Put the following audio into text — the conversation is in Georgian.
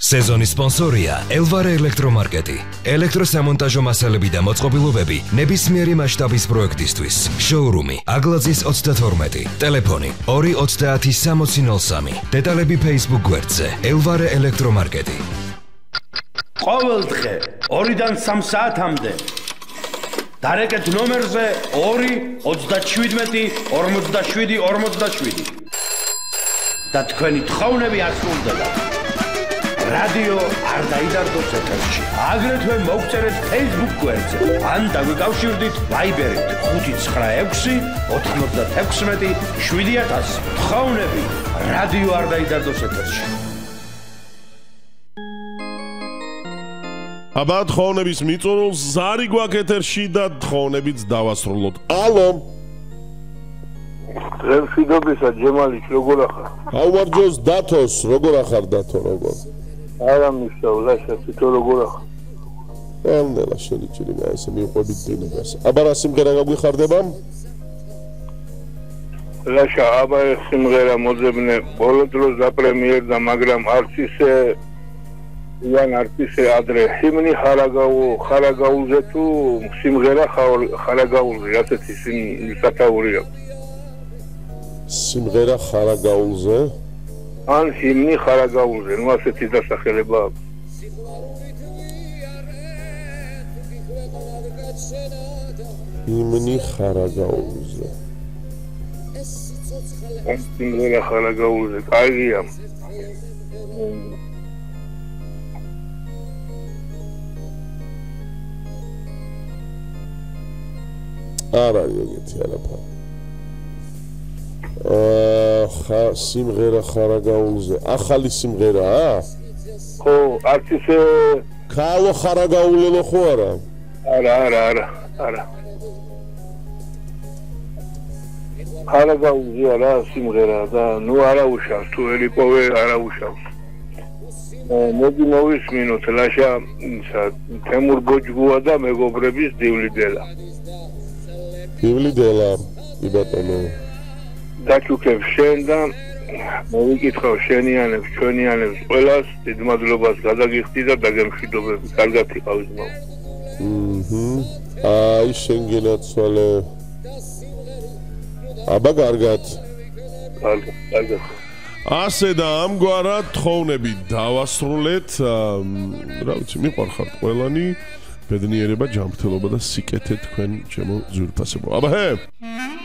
სეზონის სპონსორია ელვარე ელექტრომარკეტი. ელექტროსამონტაჟო მასალები და მოწყობილობები ნებისმიერი მასშტაბის პროექტისთვის. შოურუმი აგლაძის 32. ტელეფონი 230 დეტალები Facebook გვერდზე ელვარე ელექტრომარკეტი. ყოველ დღე 2-დან 3 საათამდე დარეკეთ ნომერზე 2 37 47 47 და თქვენი თხოვნები ასრულდება. რადიო არ დაიდარდოს ეთერში. აგრეთვე მოგწერეთ Facebook გვერდზე ან დაგვიკავშირდით Viber-ით 596 96 7000. თხოვნები რადიო არ დაიდარდოს ეთერში. აბა თხოვნების მიწურულს ზარი გვაქვს ეთერში და თხოვნებიც დავასრულოთ. ალო. მშვიდობისა ჯემალიჩ როგორ ახარ? აუვარჯოს დათოს როგორ ახარ დათო როგორ? არა მისავლა შეთო როგორ ახარ? ნელა შელიჭირი და ესე მიყვებით დინებას. აბა რა სიმღერა გაგვიხარდება? ლაშა აბა სიმღერა მოძებნე ბოლო დროს დაპრემიერდა მაგრამ არც ისე იან არც ისე ადრე ჰიმნი ხარაგაულზე თუ სიმღერა ხარაგაულზე ასეთი სათაურია. სიმღერა ხარაგაულზე ან ჰიმნი ხარაგაულზე ნუ ასეთი დასახელება აქვს. ჰიმნი ხარაგაულზე ან სიმღერა ხარაგაულზე კაიგია. არ არის ეგეთი არაფერი. სიმღერა ხარაგაულზე ახალი სიმღერაა? ხო, არც ისე ქალო ხარაგაულელო ხო არა? არა. ხარაგაულზე არა სიმღერა და ნუ არა უშავს თუ ელიპოვე არა უშავს. მოდი მოვისმინოთ ლაშა თემურ გოჯგუა და მეგობრების დივლიდელა. დივლიდელა იბატონო დაჩუქებ შენ და მოვიკითხავ შენიანებს ჩვენიანებს ყველას დიდ მადლობას გადაგიხდი და დაგემშვიდობები კარგად იყავით მოუ. აი შენ გენაცვალე აბა კარგად ასე და ამგვარად თხოვნები დავასრულეთ რა ვიცი მიყვარხართ ყველანი ბედნიერება ჯანმრთელობა და სიკეთე თქვენ ჩემო ძვირფასებო აბა ჰე